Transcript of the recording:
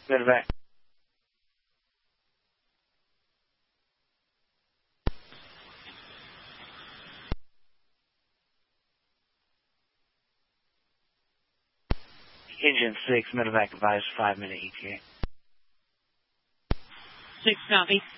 Medevac. Engine 6, Medevac advised 5-minute ETA. 6 copy.